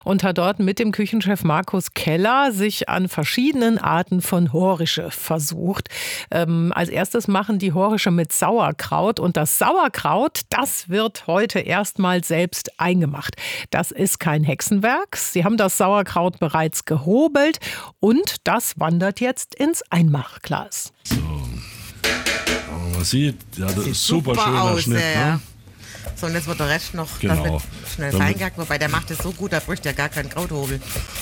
und hat dort mit dem Küchenchef Markus Keller sich an verschiedenen Arten von Horische versucht. Als erstes machen die Horische mit Sauerkraut und das Sauerkraut, das wird heute erstmal selbst eingemacht. Das ist kein Hexenwerk. Sie haben das Sauerkraut bereits gehobelt und das wandert jetzt ins Einmachglas. So. Man sieht, ja, das ist super schöner aus, Schnitt. ja. Ne? So, und jetzt wird der Rest noch Genau. schnell feingehackt, wobei der macht es so gut, da bräuchte ja gar keinen Krauthobel.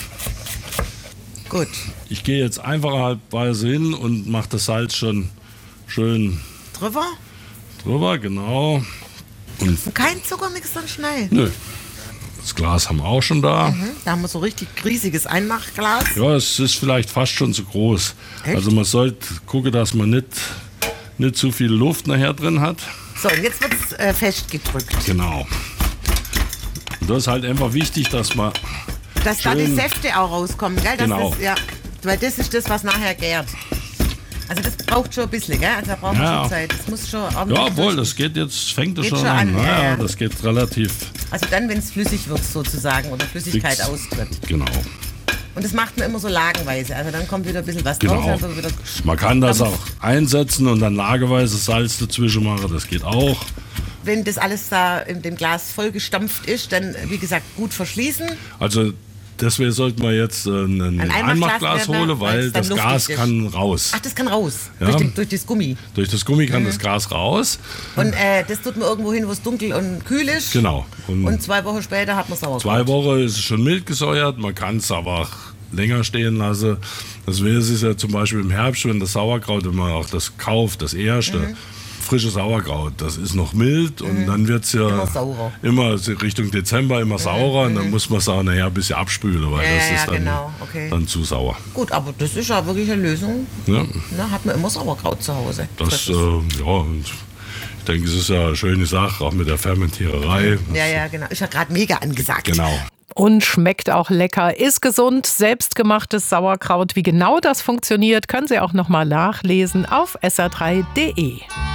Gut. Ich gehe jetzt einfacherweise hin und mache das Salz schon schön drüber, genau. Und kein Zuckermix dann schnell. nö. Das Glas haben wir auch schon da. Da haben wir so richtig riesiges Einmachglas. Ja, es ist vielleicht fast schon zu groß. Echt? Also man sollte gucken, dass man nicht zu viel Luft nachher drin hat. So, und jetzt wird es festgedrückt. Genau. Und das ist halt einfach wichtig, dass man Dass da die Säfte auch rauskommen, gell? Das Genau. ist, ja, weil das ist das, was nachher gärt. Also das braucht schon ein bisschen, gell? Also da braucht man Ja. schon Zeit. Das muss schon ordentlich ja, obwohl, das geht jetzt, fängt es Geht schon schon an. an, Ja, ja, ja. das geht relativ Also dann, wenn es flüssig wird sozusagen oder Flüssigkeit fix. austritt. Genau. Und das macht man immer so lagenweise. Also dann kommt wieder ein bisschen was Genau. drauf. Also wieder Man kann das Dampf. auch einsetzen und dann lageweise Salz dazwischen machen, das geht auch. Wenn das alles da in dem Glas vollgestampft ist, dann, wie gesagt, gut verschließen. Also deswegen sollten wir jetzt ein Einmachglas werden, holen, weil es dann das luftig Gas ist. kann raus. Ach, das kann raus. Ja. Durch das Gummi. Durch das Gummi kann das Gas raus. Und das tut man irgendwo hin, wo es dunkel und kühl ist. Genau. Und 2 Wochen später hat man Sauerkraut. 2 Wochen ist es schon mild gesäuert, man kann es aber auch länger stehen lassen. Deswegen ist es ja zum Beispiel im Herbst, wenn das Sauerkraut, wenn man auch das kauft, das erste, frische Sauerkraut, das ist noch mild und dann wird es ja Immer saurer. immer Richtung Dezember immer saurer und dann muss man es auch nachher ein bisschen abspülen, weil das ist dann, genau. Okay. dann zu sauer. Gut, aber das ist ja wirklich eine Lösung. Ja, Na, hat man immer Sauerkraut zu Hause. das, ja, und ich denke, es ist ja eine schöne Sache, auch mit der Fermentiererei. Ja, genau. Ist ja gerade mega angesagt. Genau. Und schmeckt auch lecker, ist gesund, selbstgemachtes Sauerkraut. Wie genau das funktioniert, können Sie auch noch mal nachlesen auf sr3.de.